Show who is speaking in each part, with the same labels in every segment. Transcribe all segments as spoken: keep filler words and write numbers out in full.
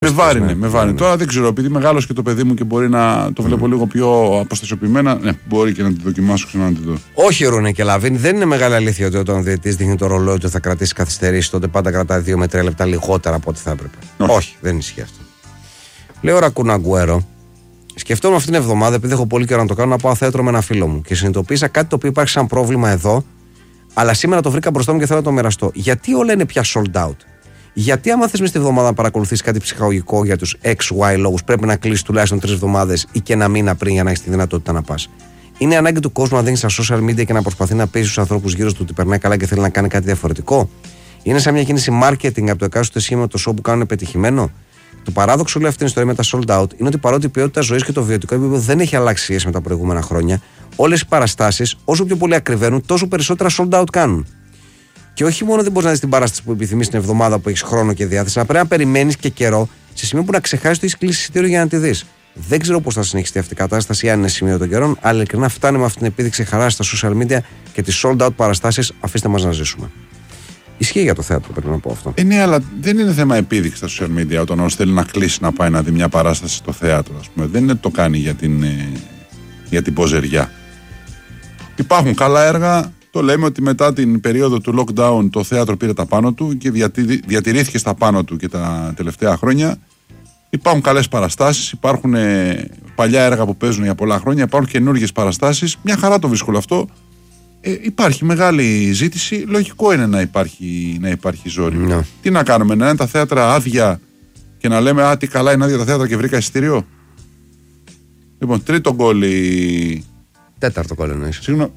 Speaker 1: Με βάρινε, ναι, με βάρινε. Ναι. Τώρα δεν ξέρω, επειδή μεγάλωσε και το παιδί μου και μπορεί να το βλέπω mm. λίγο πιο αποστασιοποιημένα, ναι, μπορεί και να τη δοκιμάσω ξανά να τη δω.
Speaker 2: Όχι, Ρούνε και Λαβίν, δεν είναι μεγάλη αλήθεια ότι όταν ο διαιτητής δείχνει το ρολόι ότι θα κρατήσει καθυστερήσει, τότε πάντα κρατάει δύο με τρία λεπτά λιγότερα από ό,τι θα έπρεπε. Όχι, Όχι δεν ισχύει αυτό. Λέω ρε Κουν Αγκουέρο, σκεφτόμουν αυτήν την εβδομάδα, επειδή έχω πολύ καιρό να το κάνω, να πάω θέατρο με ένα φίλο μου και συνειδητοποίησα κάτι το οποίο υπάρχει σαν πρόβλημα εδώ, αλλά σήμερα το βρήκα μπροστά μου και θέλω να το μοιραστώ. Γιατί όλα είναι πια sold out? Γιατί, άμα θες μες τη εβδομάδα να παρακολουθείς κάτι ψυχολογικό για τους εξ γουάι λόγους, πρέπει να κλείσεις τουλάχιστον τρεις εβδομάδες ή και ένα μήνα πριν για να έχεις τη δυνατότητα να πας? Είναι ανάγκη του κόσμου να δίνει στα social media και να προσπαθεί να πείσει τους ανθρώπους γύρω του ότι περνάει καλά και θέλει να κάνει κάτι διαφορετικό? Είναι σαν μια κίνηση marketing από το εκάστοτε σχήμα το show που κάνουν πετυχημένο? Το παράδοξο όλη αυτή την ιστορία με τα sold out είναι ότι παρότι η ποιότητα ζωής και το βιωτικό επίπεδο δεν έχει αλλάξει σχέση με τα προηγούμενα χρόνια, όλες οι παραστάσεις, όσο πιο πολύ ακριβένουν, τόσο περισσότερα sold out κάνουν. Και όχι μόνο δεν μπορεί να δει την παράσταση που επιθυμείς την εβδομάδα που έχει χρόνο και διάθεση, αλλά πρέπει να περιμένεις και καιρό σε σημείο που να ξεχάσεις ότι έχει κλείσει εισιτήριο για να τη δεις. Δεν ξέρω πώς θα συνεχιστεί αυτή η κατάσταση, αν είναι σημείο των καιρών, αλλά ειλικρινά φτάνει με αυτή την επίδειξη χαράς στα social media και τις sold out παραστάσεις. Αφήστε μας να ζήσουμε. Ισχύει για το θέατρο, πρέπει να πω αυτό.
Speaker 1: Ε, ναι, αλλά δεν είναι θέμα επίδειξη στα social media όταν όσο θέλει να κλείσει να πάει να δει μια παράσταση στο θέατρο, ας πούμε. Δεν είναι το κάνει για την, ε, για την ποζεριά. Υπάρχουν καλά έργα. Το λέμε ότι μετά την περίοδο του lockdown το θέατρο πήρε τα πάνω του και διατηρήθηκε στα πάνω του και τα τελευταία χρόνια. Υπάρχουν καλές παραστάσεις, υπάρχουν ε, παλιά έργα που παίζουν για πολλά χρόνια, υπάρχουν καινούργιες παραστάσεις. Μια χαρά το βρίσκω αυτό. Ε, υπάρχει μεγάλη ζήτηση. Λογικό είναι να υπάρχει, να υπάρχει ζόρι. No. Τι να κάνουμε, να είναι τα θέατρα άδεια και να λέμε α, τι καλά είναι άδεια τα θέατρα και βρήκα εισιτήριο? Λοιπόν, τρίτο γκολ. Η...
Speaker 2: Τέταρτο γκολ εννοείς.
Speaker 1: Συγγνώμη.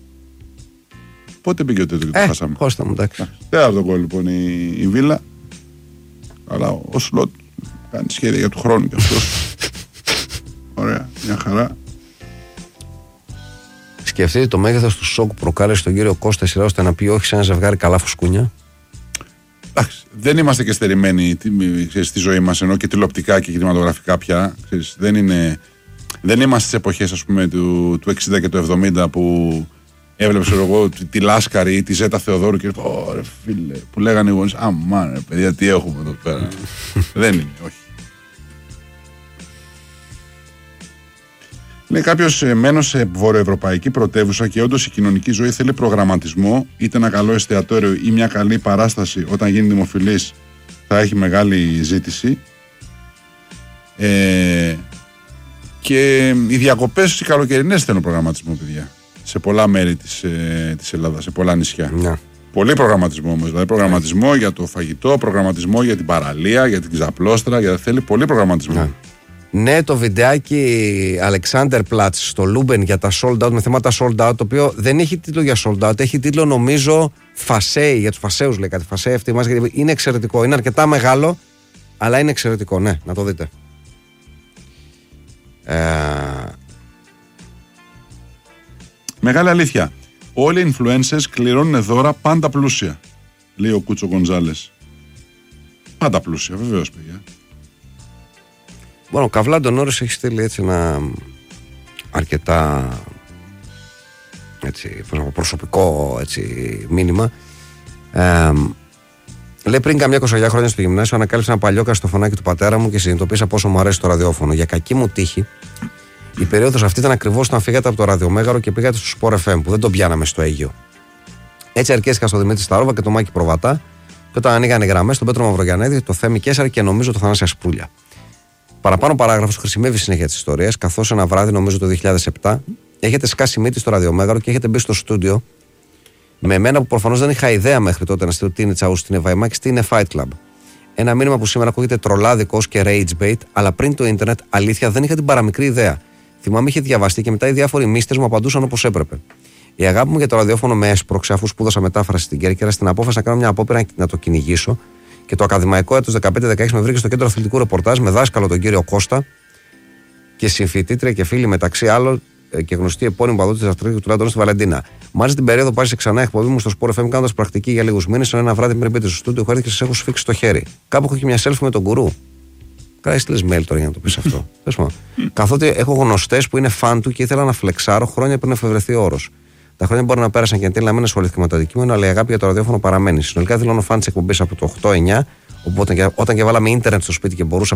Speaker 1: Πότε πήγε ο τέτοιο και το
Speaker 2: ε,
Speaker 1: χάσαμε?
Speaker 2: Χώστα μου, εντάξει.
Speaker 1: Τέταρτο γκολ λοιπόν η, η Βίλα. Αλλά ο Σλότ κάνει σχέδια για του χρόνου και αυτός. Ωραία, μια χαρά.
Speaker 2: Σκεφτείτε το μέγεθος του σοκ που προκάλεσε τον κύριο Κώστα σειρά ώστε να πει όχι σε ένα ζευγάρι καλά φουσκούνια.
Speaker 1: Εντάξει, δεν είμαστε και στερημένοι ξέρεις, στη ζωή μας, ενώ και τηλεοπτικά και κινηματογραφικά πια. Ξέρεις, δεν, είναι, δεν είμαστε στις εποχές ας πούμε, του, του εξήντα και του εβδομήντα που έβλεψε εγώ τη Λάσκαρη ή τη Ζέτα Θεοδόρου και oh, φίλε, που λέγανε οι γονείς αμά ρε παιδιά τι έχουμε εδώ πέρα. Δεν είναι, όχι. Λέει κάποιος, μένω σε βορειοευρωπαϊκή πρωτεύουσα και όντως η κοινωνική ζωή θέλει προγραμματισμό, είτε ένα καλό εστιατόριο ή μια καλή παράσταση όταν γίνει δημοφιλής θα έχει μεγάλη ζήτηση. Ε, και οι διακοπές οι καλοκαιρινές θέλουν προγραμματισμό, παιδιά. Σε πολλά μέρη της, ε, της Ελλάδας, σε πολλά νησιά. Yeah. Πολύ προγραμματισμό όμως. Δηλαδή προγραμματισμό yeah. για το φαγητό, προγραμματισμό για την παραλία, για την ξαπλώστρα, για... θέλει πολύ προγραμματισμό. Yeah.
Speaker 2: Ναι, το βιντεάκι Alexander Platz στο Λούμπεν για τα sold out, με θέματα sold out, το οποίο δεν έχει τίτλο για sold out, έχει τίτλο νομίζω Φασέι, για τους Φασέους λέει κάτι. Φασέι αυτή μας, γιατί είναι εξαιρετικό. Είναι αρκετά μεγάλο, αλλά είναι εξαιρετικό. Ναι, να το δείτε. Ε...
Speaker 1: Μεγάλη αλήθεια. Όλοι οι influencers κληρώνουν δώρα πάντα πλούσια, λέει ο Κούτσο Γκονζάλες. Πάντα πλούσια, βεβαίως, παιδιά.
Speaker 2: Bueno, ο Καβλάντον Όρος έχει στείλει έτσι ένα αρκετά έτσι, προσωπικό έτσι, μήνυμα. Ε, λέει πριν καμιά είκοσι χρόνια στο γυμνάσιο ανακάλυψα ένα παλιό καστοφωνάκι του πατέρα μου και συνειδητοποίησα πόσο μου αρέσει το ραδιόφωνο. Για κακή μου τύχη, η περίοδος αυτή ήταν ακριβώς όταν φύγατε από το ραδιομέγαρο και πήγατε στο Sport εφ εμ που δεν τον πιάναμε στο Αίγιο. Έτσι αρκέστηκα στο Δημήτρη Σταρόβα και το Μάκη Προβατά και όταν ανοίγανε γραμμές τον Πέτρο Μαυρογιαννέδη, το Θέμη Κέσσαρη και νομίζω το Θανάση Ασπούλια. Παραπάνω παράγραφος χρησιμεύει συνέχεια της ιστορίας, καθώς ένα βράδυ, νομίζω το δύο χιλιάδες επτά, έχετε σκάσει μύτη στο ραδιομέγαρο και έχετε μπει στο στούντιο με εμένα που προφανώς δεν είχα ιδέα μέχρι τότε να στείλω τι είναι Τσαού στην Εβαϊμάκη, τι είναι Fight Club. Ένα μήνυμα που σήμερα ακούγεται τρολάδικος και rage bait, αλλά πριν το ίντερνετ, αλήθεια δεν είχα την παραμικρή ιδέα. Θυμάμαι είχε διαβαστεί και μετά οι διάφοροι μίστες μου απαντούσαν όπως έπρεπε. Η αγάπη μου για το ραδιόφωνο με έσπρωξε αφού σπούδασα μετάφραση στην Κέρκυρα στην απόφαση να κάνω μια απόπειρα να το κυνηγήσω. Και το ακαδημαϊκό έτος δεκαπέντε δεκαέξι με βρήκε στο κέντρο αθλητικού ρεπορτάζ με δάσκαλο τον κύριο Κώστα και συμφοιτήτρια και φίλη μεταξύ άλλων και γνωστή επώνυμη παδού τη Αστρολόγου του Λάντων στη Βαλεντίνα. Μάλιστα την περίοδο που άρχισε ξανά εκπομπή μου στο Sport εφ εμ κάνοντας πρακτική για λίγους μήνες, ένα βράδυ πριν μπείτε στο στούντιο, έχω έρθει και σας έχω σφίξει το χέρι. Κάπου έχω και μια selfie με τον γκουρού. Καλά, στείλες mail τώρα για να το πεις αυτό. Καθότι έχω γνωστές που είναι φαν του και ήθελα να φλεξάρω χρόνια πριν εφευρεθεί ο όρος. Τα χρόνια μπορεί να πέρασαν και εν τέλει να μην ασχολήθηκα με το αντικείμενο, αλλά η αγάπη για το ραδιόφωνο παραμένει. Συνολικά δηλώνω φαν τη εκπομπή από το οκτώ εννιά, οπότε όταν και βάλαμε ίντερνετ στο σπίτι και μπορούσα